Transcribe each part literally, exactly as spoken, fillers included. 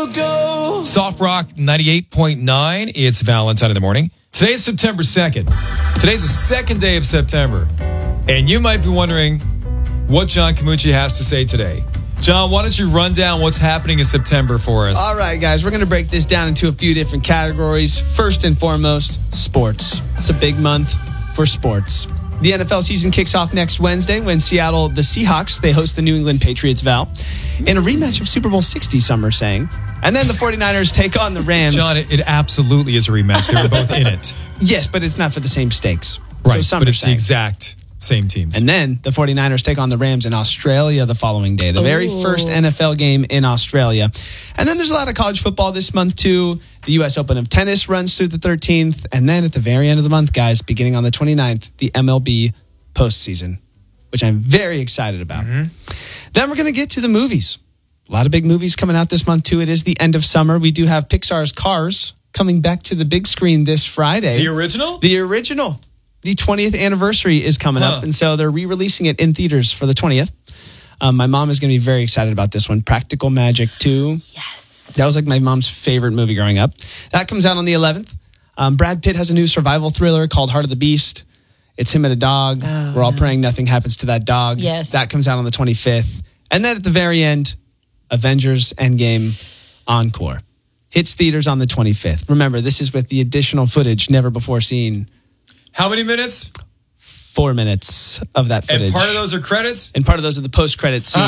you go. Soft Rock ninety-eight point nine. It's Valentine in the morning. Today's September second. Today's the second day of September. And you might be wondering what John Camucci has to say today. John, why don't you run down what's happening in September for us? All right, guys, we're going to break this down into a few different categories. First and foremost, sports. It's a big month for sports. The N F L season kicks off next Wednesday when Seattle, the Seahawks, they host the New England Patriots, Val, in a rematch of Super Bowl sixty, some are saying. And then the 49ers take on the Rams. John, it, it absolutely is a rematch. They were both in it. Yes, but it's not for the same stakes. Right, so some but are it's saying. the exact same teams. And then the 49ers take on the Rams in Australia the following day. The very Ooh. first N F L game in Australia. And then there's a lot of college football this month, too. The U S Open of Tennis runs through the thirteenth. And then at the very end of the month, guys, beginning on the twenty-ninth, the M L B postseason, which I'm very excited about. Mm-hmm. Then we're going to get to the movies. A lot of big movies coming out this month, too. It is the end of summer. We do have Pixar's Cars coming back to the big screen this Friday. The original? The original. The twentieth anniversary is coming Huh. up, and so they're re-releasing it in theaters for the twentieth. Um, my mom is going to be very excited about this one. Practical Magic two. Yes. That was like my mom's favorite movie growing up. That comes out on the eleventh. Um, Brad Pitt has a new survival thriller called Heart of the Beast. It's him and a dog. Oh, We're all no. praying nothing happens to that dog. Yes. That comes out on the twenty-fifth. And then at the very end, Avengers Endgame Encore. Hits theaters on the twenty-fifth. Remember, this is with the additional footage never before seen. How many minutes? Four minutes of that footage. And part of those are credits? And part of those are the post-credit scenes.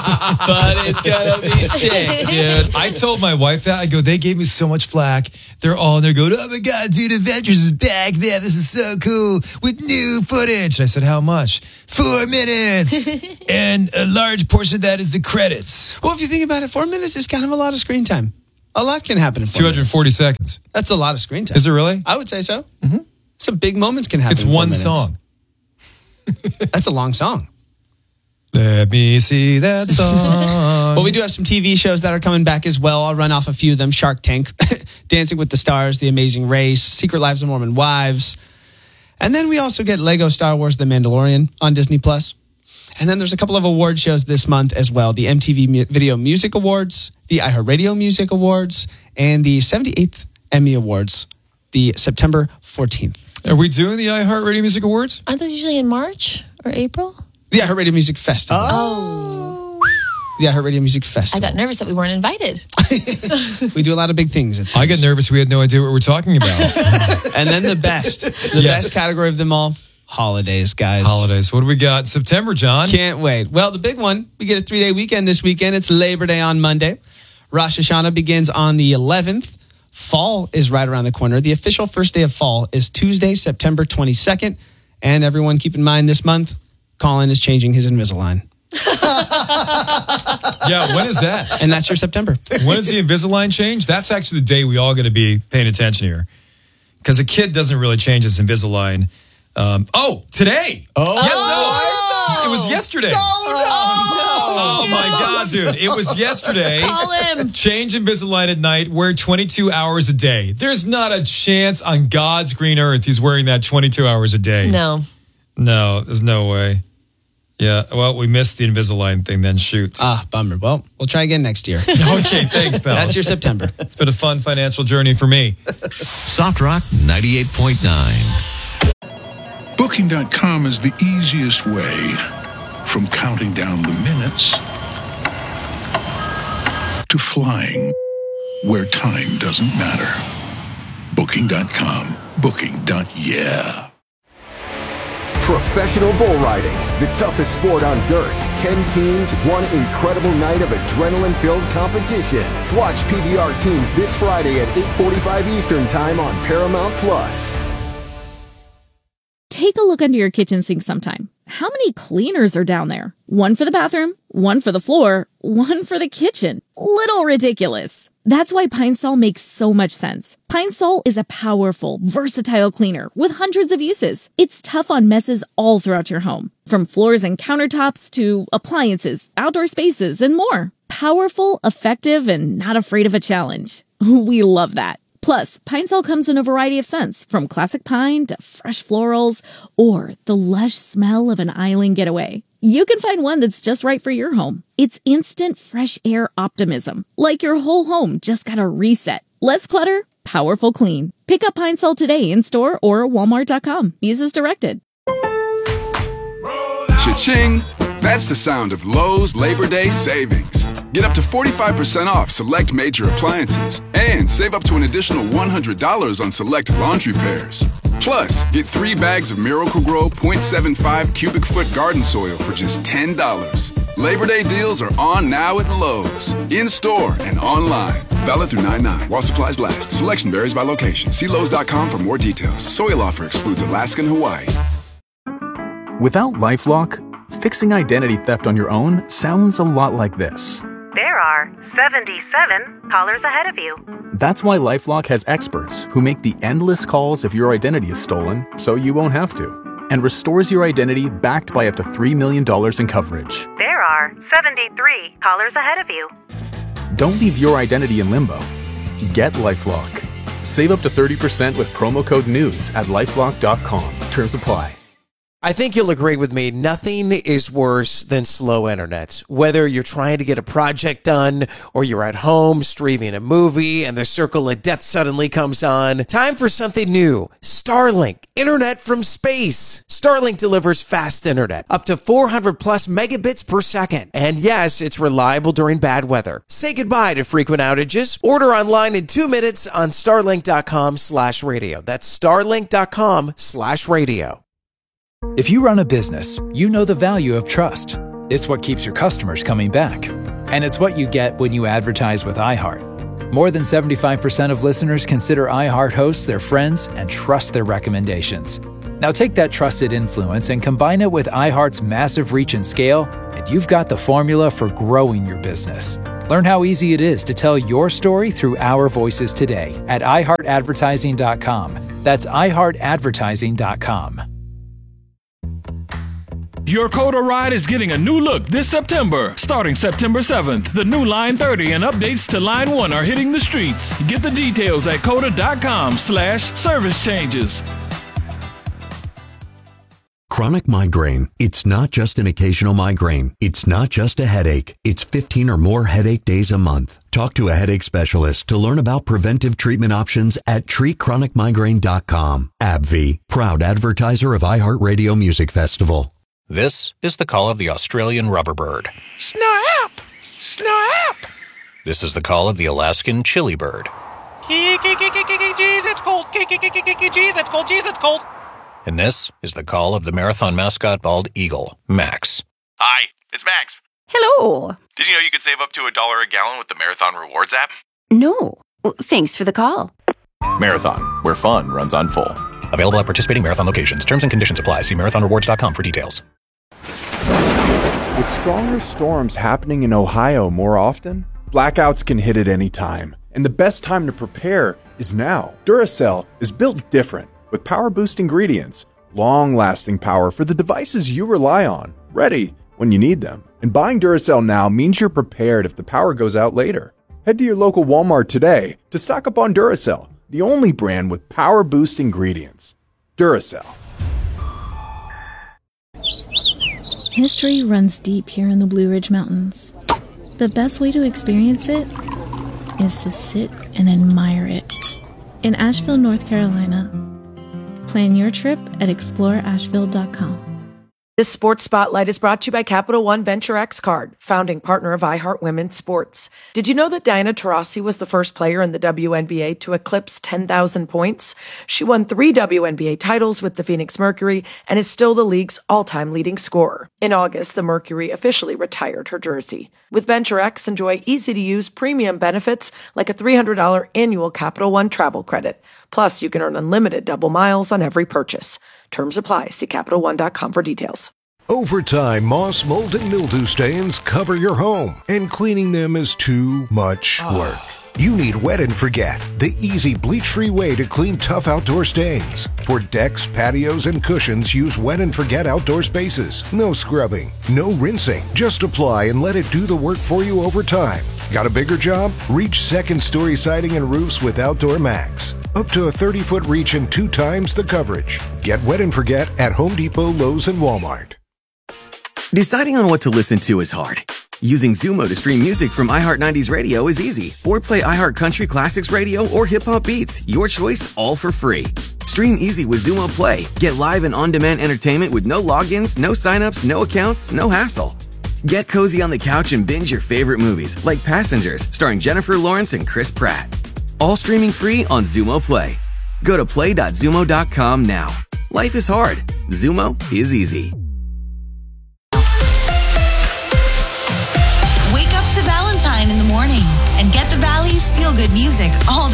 But it's gonna be sick, dude. I told my wife that. I go, they gave me so much flack. They're all there going, oh my God, dude, Avengers is back, man. This is so cool with new footage. And I said, how much? Four minutes. And a large portion of that is the credits. Well, if you think about it, four minutes is kind of a lot of screen time. A lot can happen in four two hundred forty minutes. seconds. That's a lot of screen time. Is it really? I would say so. Mm-hmm. Some big moments can happen It's in four one minutes. song. That's a long song. Let me see that song. But we do have some T V shows that are coming back as well. I'll run off a few of them. Shark Tank, Dancing with the Stars, The Amazing Race, Secret Lives of Mormon Wives. And then we also get Lego Star Wars The Mandalorian on Disney Plus. And then there's a couple of award shows this month as well. The M T V Mu- Video Music Awards, the iHeartRadio Music Awards, and the seventy-eighth Emmy Awards, the September fourteenth. Are we doing the iHeartRadio Music Awards? Aren't those usually in March or April? The iHeartRadio Music Festival. Oh. The iHeartRadio Music Festival. I got nervous that we weren't invited. We do a lot of big things. It I seems. got nervous. We had no idea what we're talking about. And then the best, the Yes. best category of them all, holidays, guys. Holidays. What do we got? September, John. Can't wait. Well, the big one, we get a three-day weekend this weekend. It's Labor Day on Monday. Rosh Hashanah begins on the eleventh. Fall is right around the corner. The official first day of fall is Tuesday, September twenty-second. And everyone keep in mind this month, Colin is changing his Invisalign. Yeah, when is that? And that's your September. When is the Invisalign change? That's actually the day we all got to be paying attention here. Because a kid doesn't really change his Invisalign. Um, oh, today. Oh. Yes, no. It was yesterday. Oh, my God, dude. It was yesterday. Call him. Change Invisalign at night, wear twenty-two hours a day. There's not a chance on God's green earth he's wearing that twenty-two hours a day. No. No, there's no way. Yeah, well, we missed the Invisalign thing then. Shoot. Ah, bummer. Well, we'll try again next year. Okay, thanks, pal. That's your September. It's been a fun financial journey for me. Soft Rock ninety-eight point nine. Booking dot com is the easiest way from counting down the minutes to flying where time doesn't matter. Booking dot com. Booking. Yeah. Professional bull riding, the toughest sport on dirt. Ten teams, one incredible night of adrenaline-filled competition. Watch P B R teams this Friday at eight forty-five Eastern Time on Paramount Plus. Take a look under your kitchen sink sometime. How many cleaners are down there? One for the bathroom, one for the floor, one for the kitchen. Little ridiculous. That's why Pine Sol makes so much sense. Pine Sol is a powerful, versatile cleaner with hundreds of uses. It's tough on messes all throughout your home, from floors and countertops to appliances, outdoor spaces, and more. Powerful, effective, and not afraid of a challenge. We love that. Plus, Pine Sol comes in a variety of scents, from classic pine to fresh florals or the lush smell of an island getaway. you can find one that's just right for your home. It's instant fresh air optimism, like your whole home just got a reset. Less clutter, powerful clean. Pick up Pine Sol today in store or walmart dot com. Use as directed. Cha-ching! That's the sound of Lowe's Labor Day savings. Get up to forty-five percent off select major appliances and save up to an additional one hundred dollars on select laundry pairs. Plus, get three bags of Miracle-Gro point seven five cubic foot garden soil for just ten dollars. Labor Day deals are on now at Lowe's, in-store and online. Valid through nine nine while supplies last. Selection varies by location. See Lowe's dot com for more details. Soil offer excludes Alaska and Hawaii. Without LifeLock, fixing identity theft on your own sounds a lot like this. There are seventy-seven callers ahead of you. That's why LifeLock has experts who make the endless calls if your identity is stolen so you won't have to, and restores your identity backed by up to three million dollars in coverage. There are seventy-three callers ahead of you. Don't leave your identity in limbo. Get LifeLock. Save up to thirty percent with promo code NEWS at lifelock dot com. Terms apply. I think you'll agree with me, nothing is worse than slow internet. Whether you're trying to get a project done or you're at home streaming a movie and the circle of death suddenly comes on, time for something new. Starlink, internet from space. Starlink delivers fast internet, up to four hundred plus megabits per second. And yes, it's reliable during bad weather. Say goodbye to frequent outages. Order online in two minutes on starlink dot com slash radio. That's starlink dot com slash radio. If you run a business, you know the value of trust. It's what keeps your customers coming back. And it's what you get when you advertise with iHeart. More than seventy-five percent of listeners consider iHeart hosts their friends and trust their recommendations. Now take that trusted influence and combine it with iHeart's massive reach and scale, and you've got the formula for growing your business. Learn how easy it is to tell your story through our voices today at i heart advertising dot com. That's i heart advertising dot com. Your Coda ride is getting a new look this September. Starting September seventh, the new Line thirty and updates to Line one are hitting the streets. Get the details at coda dot com slash service changes. Chronic migraine. It's not just an occasional migraine. It's not just a headache. It's fifteen or more headache days a month. Talk to a headache specialist to learn about preventive treatment options at treat chronic migraine dot com. AbbVie, proud advertiser of iHeartRadio Music Festival. This is the call of the Australian rubberbird. Snap! Snap! This is the call of the Alaskan chili bird. Jeez, it's cold. Jeez, it's cold. Jeez, it's cold. And this is the call of the marathon mascot bald eagle, Max. Hi, it's Max. Hello. Did you know you could save up to a dollar a gallon with the Marathon Rewards app? No. Thanks for the call. Marathon, where fun runs on full. Available at participating Marathon locations. Terms and conditions apply. See marathon rewards dot com for details. With stronger storms happening in Ohio more often, blackouts can hit at any time. And the best time to prepare is now. Duracell is built different, with power boost ingredients, long-lasting power for the devices you rely on, ready when you need them. And buying Duracell now means you're prepared if the power goes out later. Head to your local Walmart today to stock up on Duracell, the only brand with power boost ingredients. Duracell. History runs deep here in the Blue Ridge Mountains. The best way to experience it is to sit and admire it. In Asheville, North Carolina. Plan your trip at explore asheville dot com. This Sports Spotlight is brought to you by Capital One Venture X Card, founding partner of iHeart Women's Sports. Did you know that Diana Taurasi was the first player in the W N B A to eclipse ten thousand points? She won three W N B A titles with the Phoenix Mercury and is still the league's all-time leading scorer. In August, the Mercury officially retired her jersey. With Venture X, enjoy easy-to-use premium benefits like a three hundred dollars annual Capital One travel credit. Plus, you can earn unlimited double miles on every purchase. Terms apply. See Capital One dot com for details. Over time, moss, mold, and mildew stains cover your home, and cleaning them is too much work. You need Wet and Forget, the easy bleach-free way to clean tough outdoor stains. For decks, patios, and cushions, use Wet and Forget outdoor spaces. No scrubbing, no rinsing. Just apply and let it do the work for you over time. Got a bigger job? Reach second-story siding and roofs with Outdoor Max. Up to a thirty-foot reach and two times the coverage. Get Wet and Forget at Home Depot, Lowe's, and Walmart. Deciding on what to listen to is hard. Using Zumo to stream music from iHeart nineties Radio is easy. Or play iHeart Country Classics Radio or Hip Hop Beats. Your choice, all for free. Stream easy with Zumo Play. Get live and on-demand entertainment with no logins, no signups, no accounts, no hassle. Get cozy on the couch and binge your favorite movies, like Passengers, starring Jennifer Lawrence and Chris Pratt. All streaming free on Zumo Play. Go to play dot zumo dot com now. Life is hard. Zumo is easy. Wake up to Valentine in the morning and get the Valley's feel-good music all